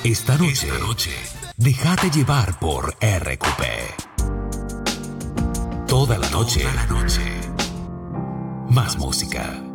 Esta noche, déjate llevar por RQP. Toda la noche, más música.